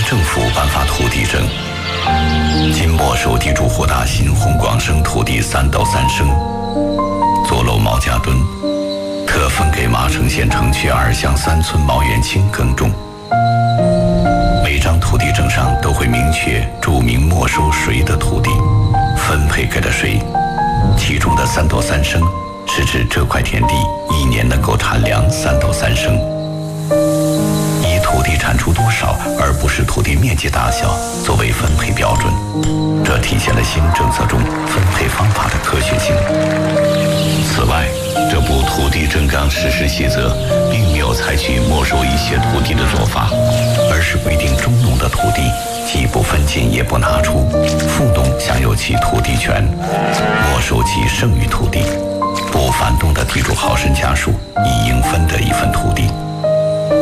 政府颁发土地证，经没收地主户大新红广生土地3到3升，左楼毛家墩，特分给麻城县城区2乡3村毛元清耕种。每张土地证上都会明确注明没收谁的土地，分配给了谁，其中的3到3升是指这块田地1年能够产粮3到3升。以土地产出多少，而不是土地面积大小作为分配标准，这体现了新政策中分配方法的科学性。此外，这部土地证纲实施细则并没有采取没收一切土地的做法，而是规定中农的土地既不分进也不拿出，富农享有其土地权，没收其剩余土地，不反动的地主豪绅家属亦应分得一